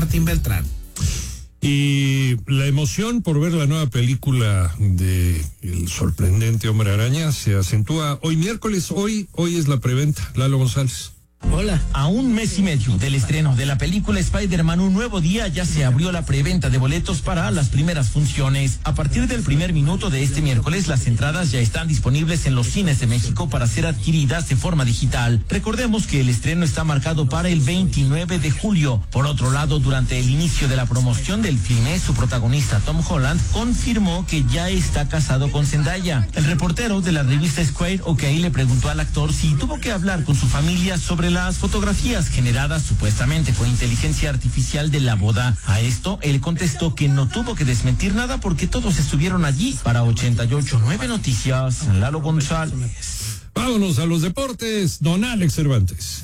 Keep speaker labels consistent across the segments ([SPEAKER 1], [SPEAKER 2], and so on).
[SPEAKER 1] Martín Beltrán.
[SPEAKER 2] Y la emoción por ver la nueva película de El sorprendente Hombre Araña se acentúa hoy miércoles. Hoy es la preventa. Lalo González.
[SPEAKER 3] Hola. A un mes y medio del estreno de la película Spider-Man Un Nuevo Día ya se abrió la preventa de boletos para las primeras funciones. A partir del primer minuto de este miércoles, las entradas ya están disponibles en los cines de México para ser adquiridas de forma digital. Recordemos que el estreno está marcado para el 29 de julio. Por otro lado, durante el inicio de la promoción del filme, su protagonista Tom Holland confirmó que ya está casado con Zendaya. El reportero de la revista Square OK le preguntó al actor si tuvo que hablar con su familia sobre las fotografías generadas supuestamente por inteligencia artificial de la boda. A esto, él contestó que no tuvo que desmentir nada porque todos estuvieron allí. Para 88.9 Noticias, Lalo González.
[SPEAKER 2] Vámonos a los deportes, don Alex Cervantes.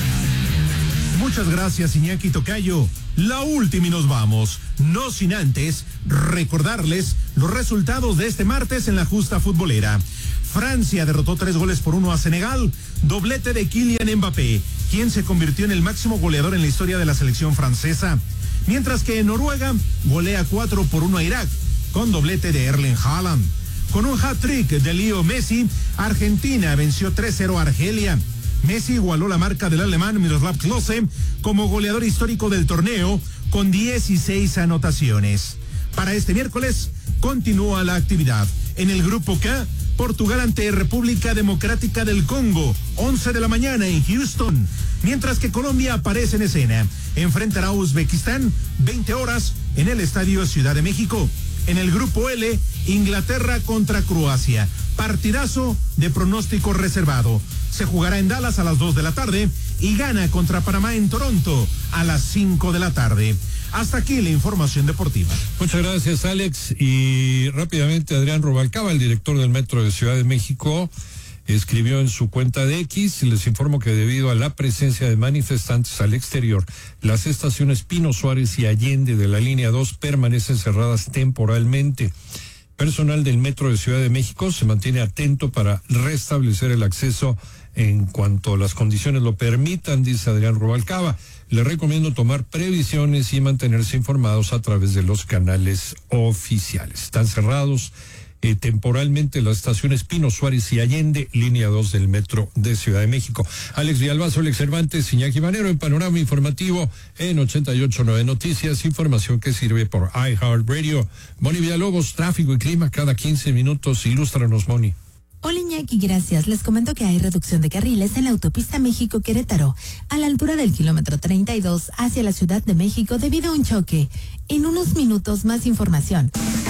[SPEAKER 4] Muchas gracias, Iñaki Tocayo. La última y nos vamos. No sin antes recordarles los resultados de este martes en la justa futbolera. Francia derrotó 3-1 a Senegal, doblete de Kylian Mbappé, quien se convirtió en el máximo goleador en la historia de la selección francesa. Mientras que Noruega golea 4-1 a Irak, con doblete de Erling Haaland. Con un hat-trick de Leo Messi, Argentina venció 3-0 a Argelia. Messi igualó la marca del alemán Miroslav Klose como goleador histórico del torneo con 16 anotaciones. Para este miércoles continúa la actividad. En el grupo K, Portugal ante República Democrática del Congo, 11 de la mañana en Houston. Mientras que Colombia aparece en escena. Enfrentará a Uzbekistán, 20 horas, en el Estadio Ciudad de México. En el grupo L, Inglaterra contra Croacia. Partidazo de pronóstico reservado. Se jugará en Dallas a las 2 de la tarde y Ghana contra Panamá en Toronto a las 5 de la tarde. Hasta aquí la información deportiva.
[SPEAKER 2] Muchas gracias, Alex. Y rápidamente, Adrián Rubalcaba, el director del Metro de Ciudad de México, escribió en su cuenta de X: les informo que debido a la presencia de manifestantes al exterior, las estaciones Pino Suárez y Allende de la línea 2 permanecen cerradas temporalmente. Personal del Metro de Ciudad de México se mantiene atento para restablecer el acceso en cuanto las condiciones lo permitan, dice Adrián Rubalcaba. Le recomiendo tomar previsiones y mantenerse informados a través de los canales oficiales. Están cerrados temporalmente las estaciones Pino Suárez y Allende, línea 2 del Metro de Ciudad de México. Alex Villalbazo, Alex Cervantes, Iñaki Manero en Panorama Informativo en 88.9 Noticias, información que sirve por iHeartRadio. Moni Villalobos, tráfico y clima cada 15 minutos. Ilústranos, Moni.
[SPEAKER 5] Hola Iñaki, gracias. Les comento que hay reducción de carriles en la autopista México-Querétaro, a la altura del kilómetro 32 hacia la Ciudad de México debido a un choque. En unos minutos más información.